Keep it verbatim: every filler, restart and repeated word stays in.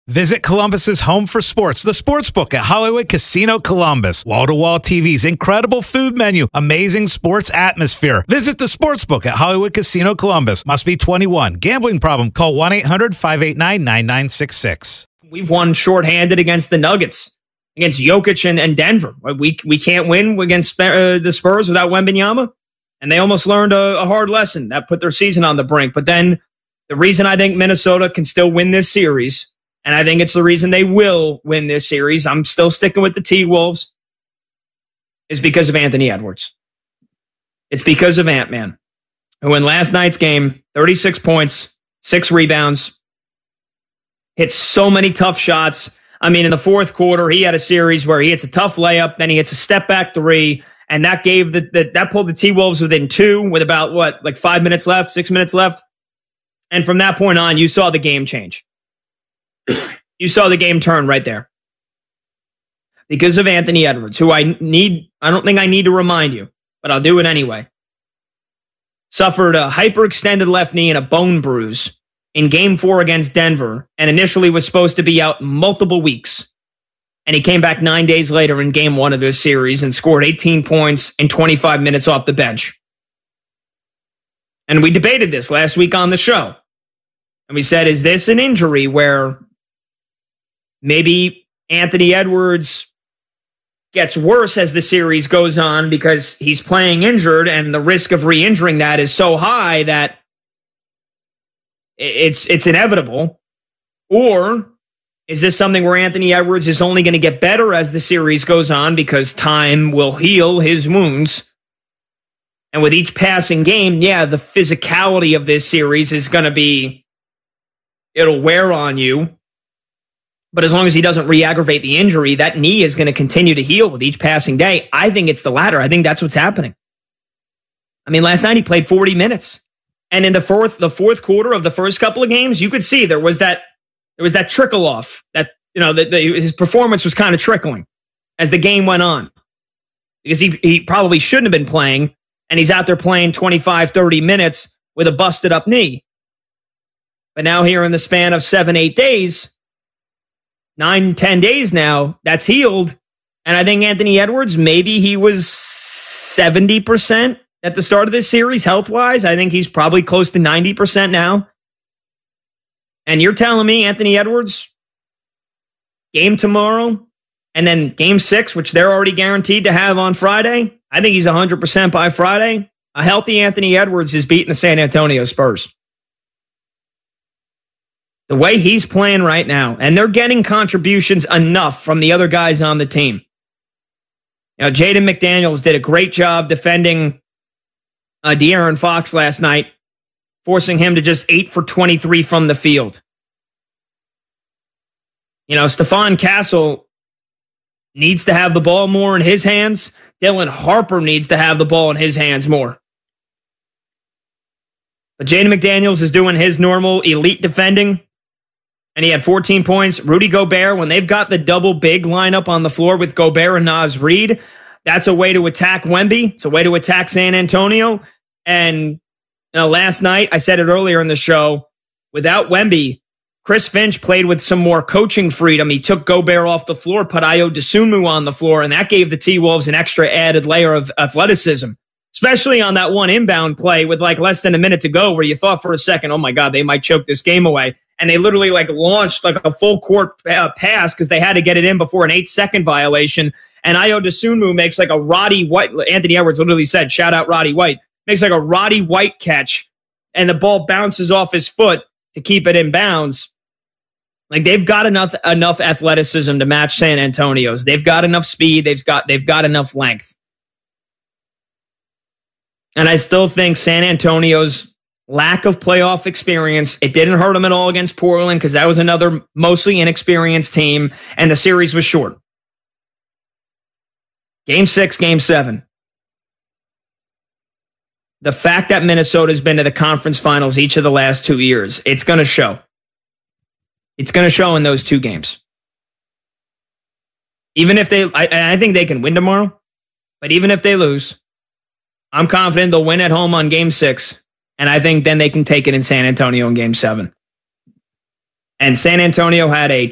Visit Columbus's home for sports, the Sportsbook at Hollywood Casino Columbus. Wall-to-wall T Vs, incredible food menu, amazing sports atmosphere. Visit the Sportsbook at Hollywood Casino Columbus. Must be twenty-one. Gambling problem? Call one eight hundred five eight nine nine nine six six. We've won shorthanded against the Nuggets, against Jokic and, and Denver. We we can't win against uh, the Spurs without Wembanyama, and they almost learned a, a hard lesson that put their season on the brink. But then the reason I think Minnesota can still win this series, and I think it's the reason they will win this series, I'm still sticking with the T-Wolves, is because of Anthony Edwards. It's because of Ant-Man, who in last night's game, thirty-six points, six rebounds, hit so many tough shots. I mean, in the fourth quarter, he had a series where he hits a tough layup, then he hits a step-back three, and that gave the, the that pulled the T-Wolves within two with about, what, like five minutes left, six minutes left? And from that point on, you saw the game change. You saw the game turn right there. Because of Anthony Edwards, who I need, I don't think I need to remind you, but I'll do it anyway. Suffered a hyperextended left knee and a bone bruise in game four against Denver, and initially was supposed to be out multiple weeks. And he came back nine days later in game one of this series and scored eighteen points in twenty-five minutes off the bench. And we debated this last week on the show. And we said, is this an injury where maybe Anthony Edwards gets worse as the series goes on because he's playing injured and the risk of re-injuring that is so high that it's it's inevitable? Or is this something where Anthony Edwards is only going to get better as the series goes on because time will heal his wounds? And with each passing game, yeah, the physicality of this series is going to be, it'll wear on you. But as long as he doesn't re-aggravate the injury, that knee is going to continue to heal with each passing day. I think it's the latter. I think that's what's happening. I mean, last night he played forty minutes. And in the fourth, the fourth quarter of the first couple of games, you could see there was that there was that trickle off. That, you know, the, the, his performance was kind of trickling as the game went on. Because he, he probably shouldn't have been playing, and he's out there playing twenty-five, thirty minutes with a busted up knee. But now here in the span of seven, eight days, nine, ten days now, that's healed. And I think Anthony Edwards, maybe he was seventy percent at the start of this series, health-wise. I think he's probably close to ninety percent now. And you're telling me Anthony Edwards, game tomorrow, and then game six, which they're already guaranteed to have on Friday, I think he's one hundred percent by Friday. A healthy Anthony Edwards is beating the San Antonio Spurs. The way he's playing right now, and they're getting contributions enough from the other guys on the team. You know, Jaden McDaniels did a great job defending uh, De'Aaron Fox last night, forcing him to just eight for twenty-three from the field. You know, Stephon Castle needs to have the ball more in his hands. Dylan Harper needs to have the ball in his hands more. But Jaden McDaniels is doing his normal elite defending, and he had fourteen points. Rudy Gobert, when they've got the double big lineup on the floor with Gobert and Naz Reid, that's a way to attack Wemby. It's a way to attack San Antonio. And you know, last night, I said it earlier in the show, without Wemby, Chris Finch played with some more coaching freedom. He took Gobert off the floor, put Ayo Dosunmu on the floor, and that gave the T-Wolves an extra added layer of athleticism, especially on that one inbound play with like less than a minute to go where you thought for a second, oh my God, they might choke this game away. And they literally like launched like a full court uh, pass because they had to get it in before an eight second violation. And Ayo Dosunmu makes like a Roddy White. Anthony Edwards literally said, shout out Roddy White. Makes like a Roddy White catch, and the ball bounces off his foot to keep it in bounds. Like they've got enough enough athleticism to match San Antonio's. They've got enough speed. They've got they've got enough length. And I still think San Antonio's lack of playoff experience, it didn't hurt them at all against Portland because that was another mostly inexperienced team, and the series was short. Game six, game seven. The fact that Minnesota's been to the conference finals each of the last two years, it's going to show. It's going to show in those two games. Even if they, I, I think they can win tomorrow, but even if they lose, I'm confident they'll win at home on game six, and I think then they can take it in San Antonio in game seven. And San Antonio had a